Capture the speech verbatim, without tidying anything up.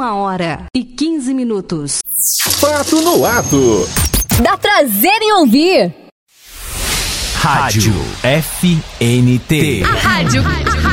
Uma hora e quinze minutos. Fato no ato. Dá prazer em ouvir. Rádio F N T. A rádio, a rádio